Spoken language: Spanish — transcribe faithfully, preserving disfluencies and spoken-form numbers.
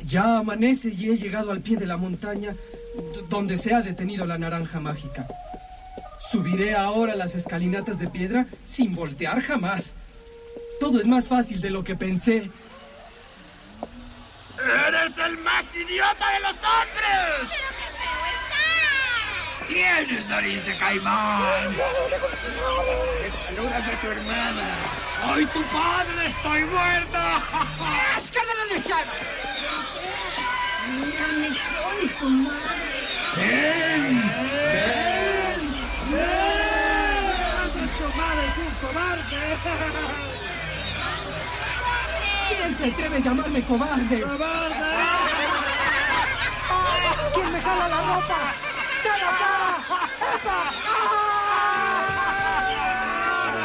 Ya amanece y he llegado al pie de la montaña donde se ha detenido la naranja mágica. Subiré ahora las escalinatas de piedra sin voltear jamás. Todo es más fácil de lo que pensé. ¡Eres el más idiota de los hombres! ¡Pero qué feo está! ¡Tienes nariz de caimán! ¡Me saludas a tu hermana! ¡Soy tu padre! ¡Estoy muerta! ¡Es que de la derecha! Mírame, soy tu madre. ¡Ven! ¡Ven! ¡Ven! ¡Tu madre es un cobarde! ¿Quién se atreve a llamarme cobarde? ¡Cobarde! ¿Quién me jala la ropa? ¡Dale acá! ¡Epa! ¡Ah!